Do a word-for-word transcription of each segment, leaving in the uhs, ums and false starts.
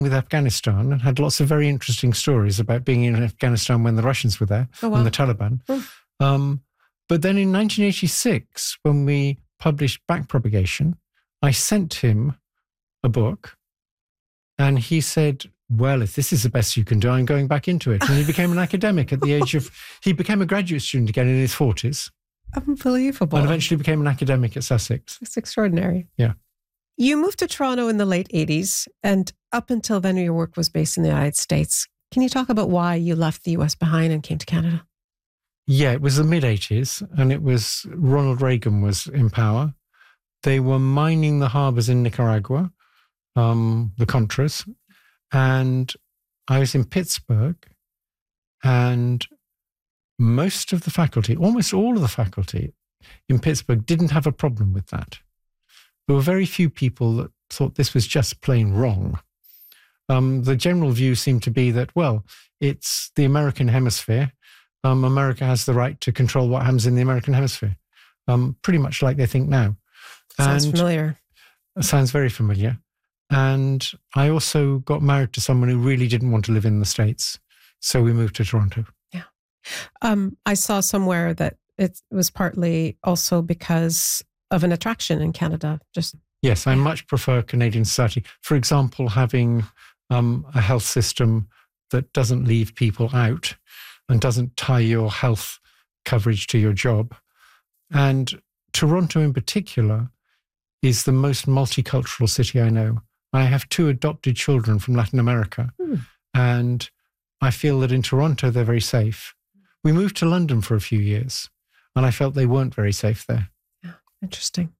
with Afghanistan and had lots of very interesting stories about being in Afghanistan when the Russians were there oh, wow. and the Taliban. Oh. Um, but then in nineteen eighty-six, when we published Backpropagation, I sent him a book and he said, well, if this is the best you can do, I'm going back into it. And he became an academic at the age of, he became a graduate student again in his forties. Unbelievable. And eventually became an academic at Sussex. It's extraordinary. Yeah. You moved to Toronto in the late eighties, and up until then, your work was based in the United States. Can you talk about why you left the U S behind and came to Canada? Yeah, it was the mid-eighties, and it was Ronald Reagan was in power. They were mining the harbors in Nicaragua, um, the Contras, and I was in Pittsburgh, and most of the faculty, almost all of the faculty in Pittsburgh didn't have a problem with that. There were very few people that thought this was just plain wrong. Um, the general view seemed to be that, well, it's the American hemisphere. Um, America has the right to control what happens in the American hemisphere, um, pretty much like they think now. Sounds and familiar. Sounds very familiar. And I also got married to someone who really didn't want to live in the States. So we moved to Toronto. Yeah. Um, I saw somewhere that it was partly also because of an attraction in Canada. Just Yes, I much prefer Canadian society. For example, having um, a health system that doesn't leave people out and doesn't tie your health coverage to your job. And Toronto in particular is the most multicultural city I know. I have two adopted children from Latin America, hmm. and I feel that in Toronto they're very safe. We moved to London for a few years, and I felt they weren't very safe there. Yeah, interesting.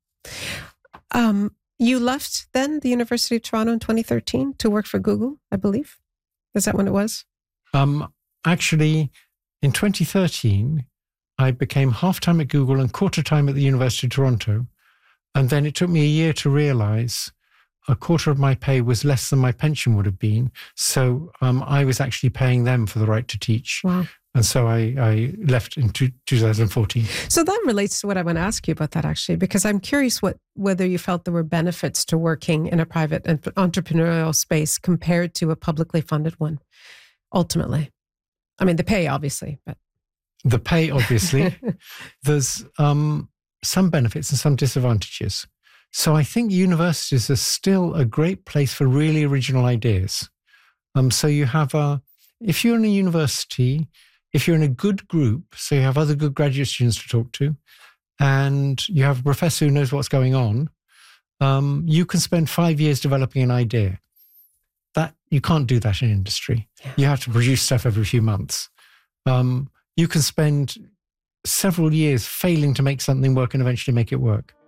Um, you left then the University of Toronto in twenty thirteen to work for Google, I believe. Is that when it was? Um, actually, in twenty thirteen, I became half-time at Google and quarter-time at the University of Toronto. And then it took me a year to realize a quarter of my pay was less than my pension would have been. So um, I was actually paying them for the right to teach. Wow. And so I, I left in two, twenty fourteen. So that relates to what I want to ask you about that, actually, because I'm curious what whether you felt there were benefits to working in a private and entrepreneurial space compared to a publicly funded one, ultimately. I mean, the pay, obviously, but... The pay, obviously. There's um, some benefits and some disadvantages. So I think universities are still a great place for really original ideas. Um, so you have a... If you're in a university... If you're in a good group, so you have other good graduate students to talk to, and you have a professor who knows what's going on, um, you can spend five years developing an idea. That you can't do that in industry. Yeah. You have to produce stuff every few months. Um, you can spend several years failing to make something work and eventually make it work.